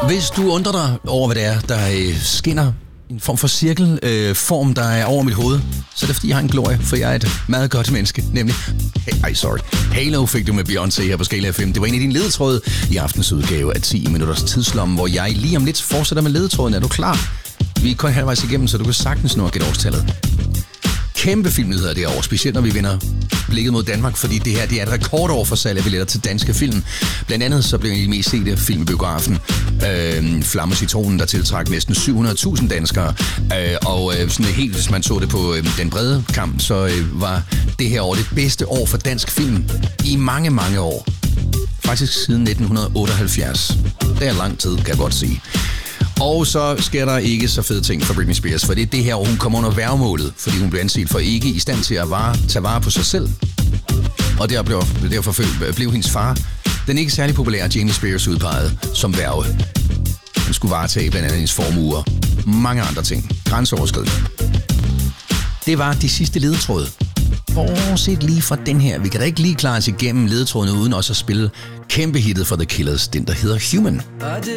Hvis du undrer dig over, hvad det er, der skinner en form for cirkelform, der er over mit hoved, så er det fordi, jeg har en glorie, for jeg er et meget godt menneske, nemlig... Halo fik du med Beyoncé her på Skala FM. Det var en af dine ledetråde i aftens udgave af 10 minutters tidslomme, hvor jeg lige om lidt fortsætter med ledetråden. Er du klar? Vi er kun halvvejs igennem, så du kan sagtens nå at gætte årstallet. Kæmpe filmnyheder det år, specielt når vi vender blikket mod Danmark, fordi det her det er et rekordår for salg af billetter til danske film. Blandt andet så blev de mest sete film i biografen Flamme Citronen, der tiltrak næsten 700.000 danskere. Sådan helt, hvis man så det på den brede kamp, så var det her år det bedste år for dansk film i mange, mange år. Faktisk siden 1978. Det er lang tid, kan jeg godt sige. Og så sker der ikke så fede ting for Britney Spears, for det er det her, hvor hun kommer under værgemålet, fordi hun blev anset for ikke i stand til at tage vare på sig selv. Og derfor blev hendes far, den ikke særlig populære Jamie Spears, udpeget som værge. Han skulle varetage blandt andet hendes formuer, mange andre ting, grænseoverskridende. Det var de sidste ledetråde. Bortset lige fra den her. Vi kan da ikke lige klare os igennem ledetrådene uden også at spille kæmpe hittet for The Killers, den der hedder Human.